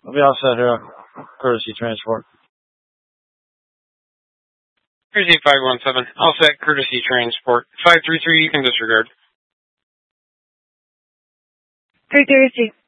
I'll be all set here. Courtesy transport. Courtesy 517. All set. Courtesy transport. 533. You can disregard. 330.